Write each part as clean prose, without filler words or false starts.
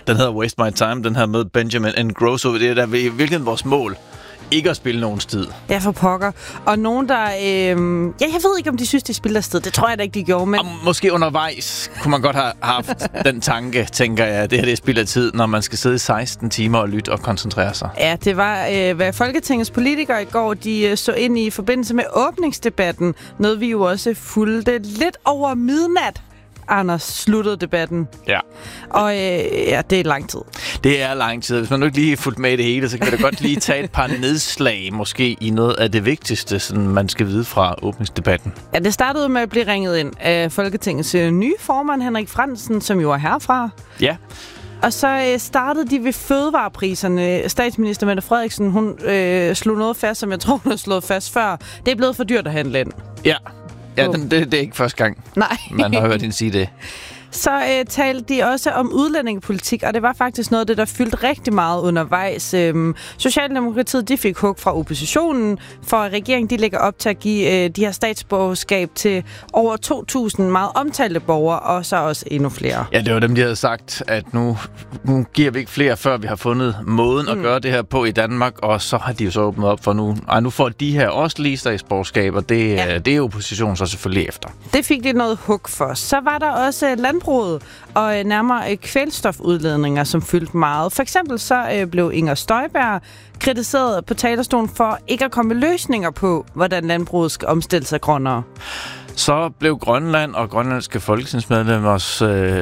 Den hedder Waste My Time, den her med Benjamin Ingrosso. Det er da virkelig vores mål. Ikke at spille nogens tid. Ja, for pokker. Og nogen, der... jeg ved ikke, om de synes, de spiller sted. Det tror jeg da ikke, de gjorde, men... Og måske undervejs kunne man godt have haft den tanke, tænker jeg. Det her, det er spild af tid, når man skal sidde i 16 timer og lytte og koncentrere sig. Ja, det var, hvad Folketingets politikere i går, de så ind i forbindelse med åbningsdebatten. Noget, vi jo også fulgte lidt over midnat. Anders sluttede debatten. Ja. Og ja, det er lang tid. Det er lang tid. Hvis man nu ikke lige har fulgt med i det hele, så kan vi da godt lige tage et par nedslag, måske i noget af det vigtigste, sådan man skal vide fra åbningsdebatten. Ja, det startede med at blive ringet ind af Folketingets nye formand, Henrik Frandsen, som jo er herfra. Ja. Og så startede de ved fødevarepriserne. Statsminister Mette Frederiksen, hun slog noget fast, som jeg tror, hun har slået fast før. Det er blevet for dyrt at handle ind. Ja. Ja, det er ikke første gang, nej, man har hørt hende sige det. Så talte de også om udlændingepolitik, og det var faktisk noget af det, der fyldte rigtig meget undervejs. Socialdemokratiet, de fik hug fra oppositionen, for at regeringen de lægger op til at give de her statsborgerskab til over 2.000 meget omtalte borgere, og så også endnu flere. Ja, det var dem, de havde sagt, at nu giver vi ikke flere, før vi har fundet måden at gøre det her på i Danmark, og så har de jo så åbnet op for nu får de her også lige statsborgerskab, og det er oppositionen så selvfølgelig efter. Det fik de noget hug for. Så var der også landbruget og nærmere kvælstofudledninger, som fyldte meget. For eksempel så blev Inger Støjberg kritiseret på talerstolen for ikke at komme med løsninger på, hvordan landbruget skal omstille sig grønnere. Så blev Grønland og grønlandske folketingsmedlemmers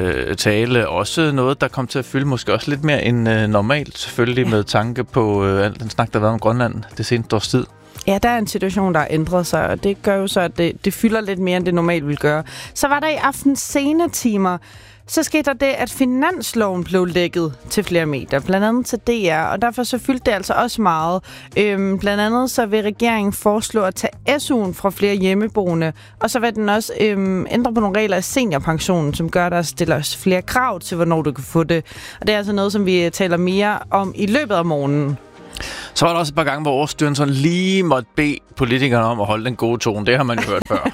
tale også noget, der kom til at fylde måske også lidt mere end normalt, selvfølgelig med tanke på al den snak, der har været om Grønland det seneste års tid. Ja, der er en situation, der har ændret sig, og det gør jo så, at det fylder lidt mere, end det normalt vil gøre. Så var der i aftens sene timer, så skete der det, at finansloven blev lækket til flere medier, blandt andet til DR, og derfor så fyldte det altså også meget. Blandt andet så vil regeringen foreslå at tage SU'en fra flere hjemmeboende, og så vil den også ændre på nogle regler af seniorpensionen, som gør, at der stiller flere krav til, hvornår du kan få det. Og det er altså noget, som vi taler mere om i løbet af morgenen. Så var der også et par gange, hvor overstyrelsen lige måtte bede politikerne om at holde den gode tone. Det har man jo hørt før.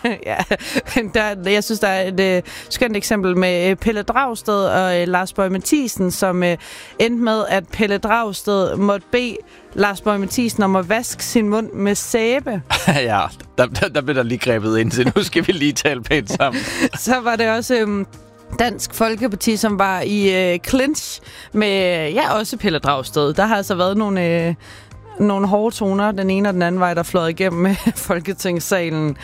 Ja, jeg synes, der er et skønt eksempel med Pelle Dragsted og Lars Boje Mathiesen, som endte med, at Pelle Dragsted måtte bede Lars Boje Mathiesen om at vaske sin mund med sæbe. Ja, der blev der lige grebet ind, så nu skal vi lige tale pænt sammen. Så var det også... Dansk Folkeparti, som var i clinch med, også Pelle Dragsted. Der har altså været nogle hårde toner, den ene og den anden vej, der fløj igennem med Folketingssalen.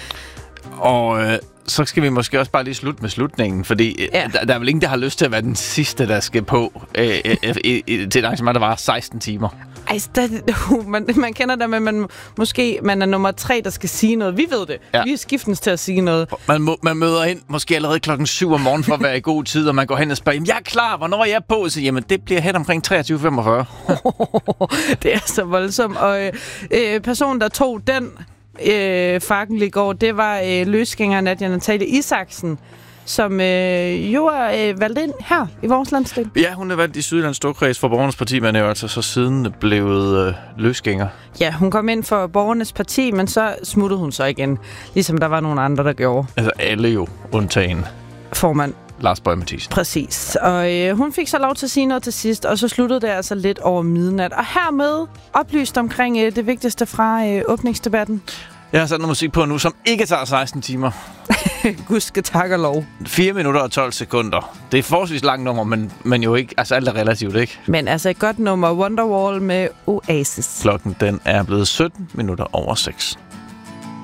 Og så skal vi måske også bare lige slutte med slutningen, fordi der er vel ingen, der har lyst til at være den sidste, der skal på til et arrangement, der var 16 timer. Man kender det med, man er nummer 3, der skal sige noget. Vi ved det. Ja. Vi er skiftens til at sige noget. Man møder ind måske allerede 7:00 om morgenen for at være i god tid, og man går hen og spørger, jeg er klar, hvornår er jeg på? Så jamen, det bliver hen omkring 23:45. Det er så voldsomt. Og personen, der tog den fakkel i går, det var løsgænger Nadia Natalie Isaksen, som jo er valgt ind her i vores landsdel. Ja, hun er valgt i Sydjyllands Storkreds for Borgernes Parti, men er jo altså så siden blevet løsgænger. Ja, hun kom ind for Borgernes Parti, men så smuttede hun så igen, ligesom der var nogle andre, der gjorde. Altså alle jo, undtagen formand Lars Boje Mathiesen. Præcis. Og hun fik så lov til at sige noget til sidst, og så sluttede det altså lidt over midnat. Og hermed oplyst omkring det vigtigste fra åbningsdebatten. Jeg har sat noget musik på nu, som ikke tager 16 timer. Gud skal tak og lov. 4 minutter og 12 sekunder. Det er forholdsvis langt nummer, men jo ikke. Altså alt er relativt, ikke? Men altså et godt nummer. Wonderwall med Oasis. Klokken den er blevet 17 minutter over 6.